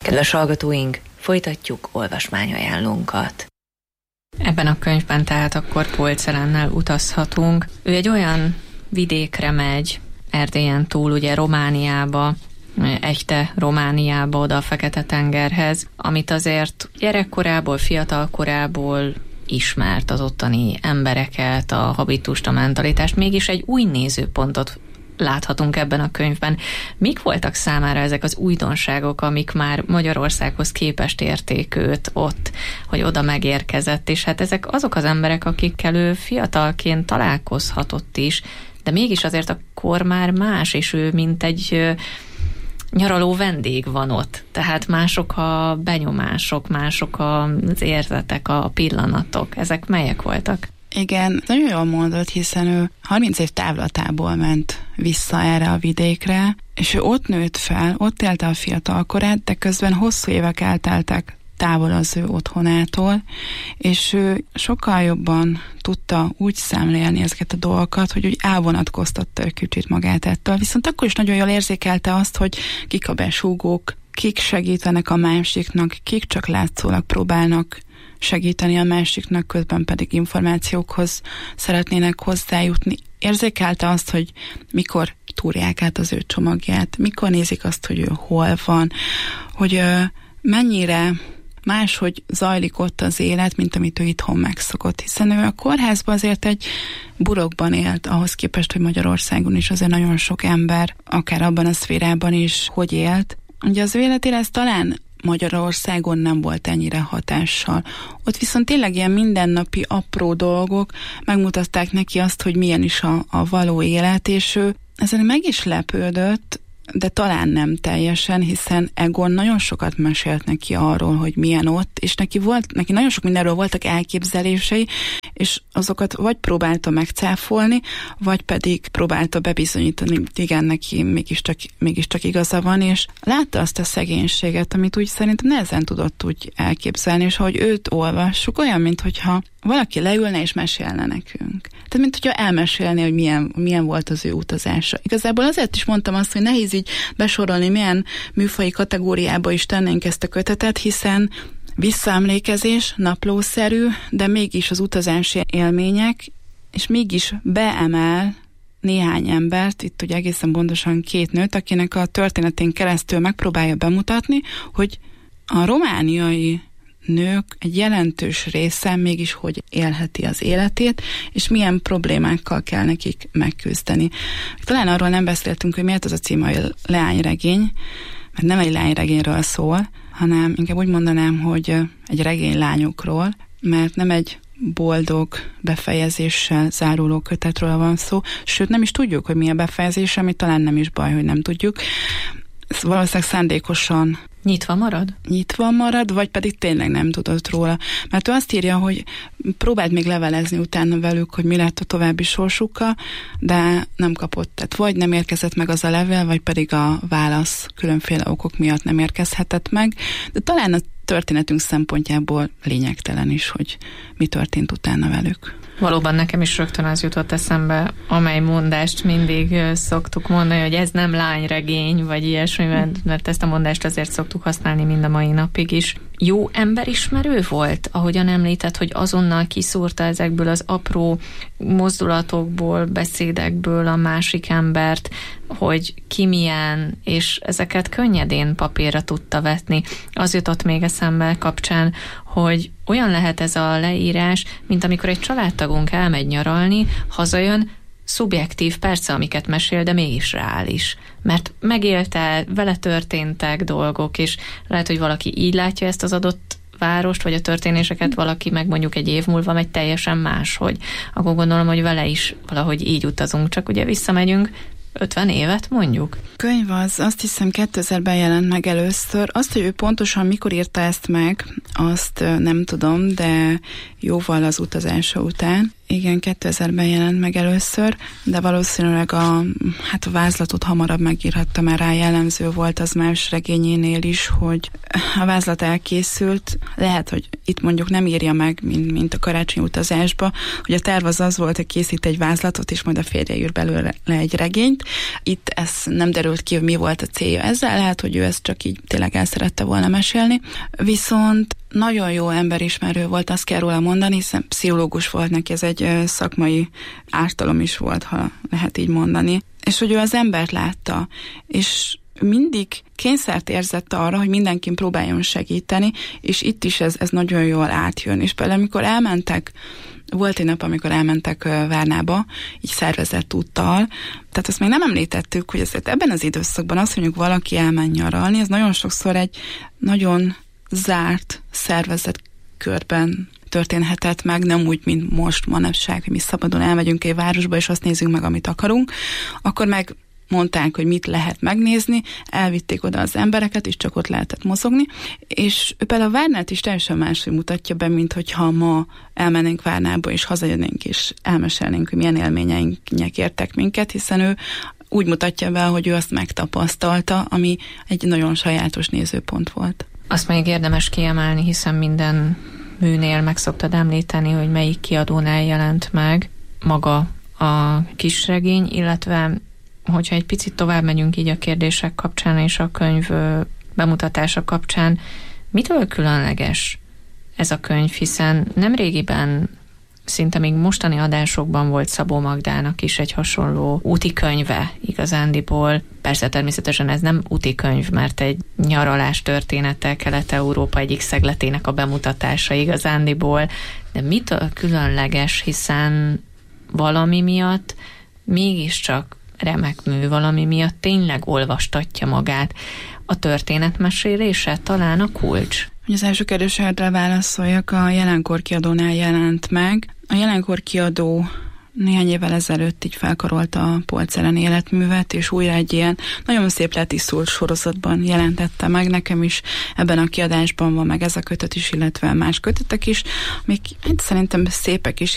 Kedves hallgatóink, folytatjuk olvasmányajánlónkat. Ebben a könyvben tehát akkor Polcerennel utazhatunk. Ő egy olyan vidékre megy, Erdélyen túl, ugye Romániába, echte Romániába, oda a Fekete-tengerhez, amit azért gyerekkorából, fiatalkorából ismert, az ottani embereket, a habitust, a mentalitást, mégis egy új nézőpontot láthatunk ebben a könyvben. Mik voltak számára ezek az újdonságok, amik már Magyarországhoz képest érték őt ott, hogy oda megérkezett, és hát ezek azok az emberek, akikkel ő fiatalként találkozhatott is, de mégis azért a kor már más, és ő mint egy nyaraló vendég van ott. Tehát mások a benyomások, mások az érzetek, a pillanatok. Ezek melyek voltak? Igen, nagyon jól mondod, hiszen ő 30 év távlatából ment vissza erre a vidékre, és ő ott nőtt fel, ott élte a fiatalkorát, de közben hosszú évek elteltek távol az ő otthonától, és ő sokkal jobban tudta úgy szemlélni ezeket a dolgokat, hogy úgy elvonatkoztatta egy kicsit magát ettől. Viszont akkor is nagyon jól érzékelte azt, hogy kik a besúgók, kik segítenek a másiknak, kik csak látszólag próbálnak segíteni a másiknak, közben pedig információkhoz szeretnének hozzájutni. Érzékelte azt, hogy mikor túrják át az ő csomagját, mikor nézik azt, hogy ő hol van, hogy mennyire máshogy zajlik ott az élet, mint amit ő itthon megszokott, hiszen ő a kórházban azért egy burokban élt, ahhoz képest, hogy Magyarországon is azért nagyon sok ember, akár abban a szférában is, hogy élt. Ugye az ő életére ez talán Magyarországon nem volt ennyire hatással. Ott viszont tényleg ilyen mindennapi apró dolgok megmutatták neki azt, hogy milyen is a való élet, és ő ezen meg is lepődött, de talán nem teljesen, hiszen Egon nagyon sokat mesélt neki arról, hogy milyen ott, és neki nagyon sok mindenről voltak elképzelései, és azokat vagy próbálta megcáfolni, vagy pedig próbálta bebizonyítani, hogy igen, neki mégiscsak igaza van, és látta azt a szegénységet, amit úgy szerintem nehezen tudott úgy elképzelni, és ahogy őt olvassuk, olyan, mintha valaki leülne és mesélne nekünk. Tehát, mint hogyha elmesélné, hogy milyen volt az ő utazása. Igazából azért is mondtam azt, hogy nehéz így besorolni, milyen műfaji kategóriába is tennénk ezt a kötetet, hiszen visszaemlékezés, naplószerű, de mégis az utazási élmények, és mégis beemel néhány embert, itt ugye egészen pontosan 2 nőt, akinek a történetén keresztül megpróbálja bemutatni, hogy a romániai nők egy jelentős része mégis hogy élheti az életét, és milyen problémákkal kell nekik megküzdeni. Talán arról nem beszéltünk, hogy miért az a cím, hogy leányregény, mert nem egy leányregényről szól, hanem inkább úgy mondanám, hogy egy regény lányokról, mert nem egy boldog befejezéssel záruló kötetről van szó, sőt nem is tudjuk, hogy mi a befejezés, ami talán nem is baj, hogy nem tudjuk. Ez valószínűleg szándékosan Nyitva marad, vagy pedig tényleg nem tudott róla. Mert ő azt írja, hogy próbált még levelezni utána velük, hogy mi lett a további sorsukkal, de nem kapott. Tehát vagy nem érkezett meg az a levél, vagy pedig a válasz különféle okok miatt nem érkezhetett meg. De talán a történetünk szempontjából lényegtelen is, hogy mi történt utána velük. Valóban nekem is rögtön az jutott eszembe, amely mondást mindig szoktuk mondani, hogy ez nem lányregény, vagy ilyesmi, mert ezt a mondást azért szoktuk használni mind a mai napig is. Jó emberismerő volt, ahogyan említett, hogy azonnal kiszúrta ezekből az apró mozdulatokból, beszédekből a másik embert, hogy ki milyen, és ezeket könnyedén papírra tudta vetni. Az jutott még eszembe kapcsán, hogy olyan lehet ez a leírás, mint amikor egy családtagunk elmegy nyaralni, hazajön, szubjektív, persze, amiket mesél, de mégis reális. Mert megélte, vele történtek dolgok, és lehet, hogy valaki így látja ezt az adott várost, vagy a történéseket, valaki meg mondjuk egy év múlva megy teljesen máshogy. Akkor gondolom, hogy vele is valahogy így utazunk, csak ugye visszamegyünk 50 évet mondjuk. Könyv az, azt hiszem 2000-ben jelent meg először. Azt, hogy ő pontosan mikor írta ezt meg, azt nem tudom, de jóval az utazása után. Igen, 2000-ben jelent meg először, de valószínűleg a vázlatot hamarabb megírhatta, mert rá jellemző volt az más regényénél is, hogy a vázlat elkészült, lehet, hogy itt mondjuk nem írja meg, mint a Karácsonyi utazásba, hogy a terv az volt, hogy készít egy vázlatot, és majd a férje ír belőle egy regényt. Itt ez nem derült ki, hogy mi volt a célja ezzel, lehet, hogy ő ezt csak így tényleg el szerette volna mesélni. Viszont nagyon jó emberismerő volt, azt kell róla mondani, hiszen pszichológus volt neki, ez egy szakmai ártalom is volt, ha lehet így mondani. És hogy ő az embert látta, és mindig kényszert érzett arra, hogy mindenkin próbáljon segíteni, és itt is ez nagyon jól átjön. És például amikor elmentek, volt egy nap, amikor elmentek Várnába, így szervezett úttal, tehát azt még nem említettük, hogy azért ebben az időszakban azt mondjuk, valaki elmen nyaralni, ez nagyon sokszor egy nagyon zárt, szervezett körben történhetett meg, nem úgy, mint most manapság, hogy mi szabadon elmegyünk egy városba, és azt nézzük meg, amit akarunk, akkor meg mondták, hogy mit lehet megnézni, elvitték oda az embereket, és csak ott lehetett mozogni, és például a Várnát is teljesen máshogy mutatja be, mint hogyha ma elmennénk Várnába, és hazajönnénk, és elmesélnénk, hogy milyen élményeink értek minket, hiszen ő úgy mutatja be, hogy ő azt megtapasztalta, ami egy nagyon sajátos nézőpont volt. Azt még érdemes kiemelni, hiszen minden műnél meg szoktad említeni, hogy melyik kiadónál jelent meg maga a kisregény, illetve hogyha egy picit tovább megyünk így a kérdések kapcsán és a könyv bemutatása kapcsán, mitől különleges ez a könyv, hiszen nemrégiben, szinte még mostani adásokban volt Szabó Magdának is egy hasonló úti könyve igazándiból. Persze természetesen ez nem úti könyv, mert egy nyaralás története Kelet-Európa egyik szegletének a bemutatása igazándiból, de mitől különleges, hiszen valami miatt mégiscsak remek mű, valami miatt tényleg olvastatja magát. A történetmesélése talán a kulcs. Az első kérdésedre válaszoljak, a Jelenkor kiadónál jelent meg. A Jelenkor kiadó néhány évvel ezelőtt így felkarolta a Polceren életművet, és újra egy ilyen nagyon szép letisztult sorozatban jelentette meg. Nekem is ebben a kiadásban van meg ez a kötet is, illetve más kötetek is, amik szerintem szépek is,